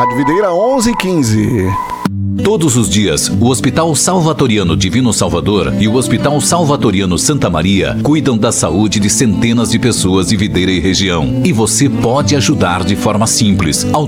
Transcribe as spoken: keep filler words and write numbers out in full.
Rádio Videira onze e quinze. Todos os dias, o Hospital Salvatoriano Divino Salvador e o Hospital Salvatoriano Santa Maria cuidam da saúde de centenas de pessoas de Videira e região. E você pode ajudar de forma simples,